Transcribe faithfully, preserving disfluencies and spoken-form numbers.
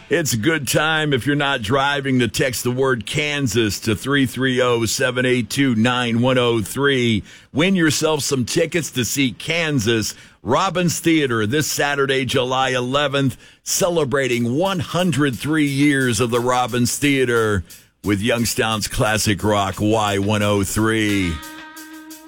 It's a good time if you're not driving to text the word Kansas to three three zero, seven eight two, nine one zero three. Win yourself some tickets to see Kansas. Robbins Theater this Saturday, July eleventh, celebrating one hundred three years of the Robbins Theater with Youngstown's classic rock Y one oh three.